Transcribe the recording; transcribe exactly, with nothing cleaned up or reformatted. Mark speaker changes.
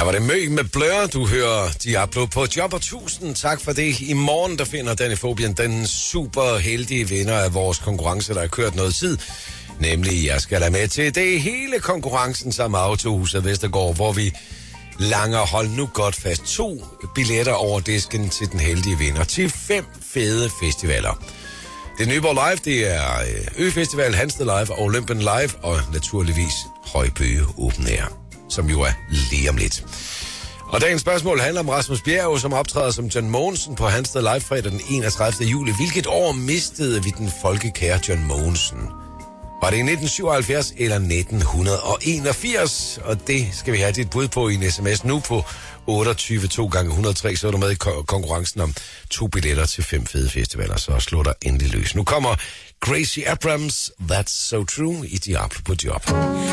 Speaker 1: Her var det Mø med Blur, du hører Diablo på Job, og tusind tak for det. I morgen der finder Danifobian den super heldige vinder af vores konkurrence, der har kørt noget tid. Nemlig, jeg skal lade med til det hele konkurrencen sammen med Autohuset Vestergaard, hvor vi langer, hold nu godt fast, to billetter over disken til den heldige vinder til fem fede festivaler. Det nye Live, det er Ø-festival, Hansted Live og Olympen Live, og naturligvis Højbøge Open Air, som jo er lige om lidt. Og dagens spørgsmål handler om Rasmus Bjerg, som optræder som John Mogensen på Hansted Live fredag den enogtredivte juli. Hvilket år mistede vi den folkekære John Mogensen? Var det i nitten syvoghalvfjerds eller nitten enogfirs? Og det skal vi have dit bud på i en sms nu på otteogtyve to gange et hundrede og tre, så er du med i konkurrencen om to billetter til fem fede festivaler, så slå dig endelig løs. Nu kommer Gracie Abrams, That's So True, i Diablo på Job.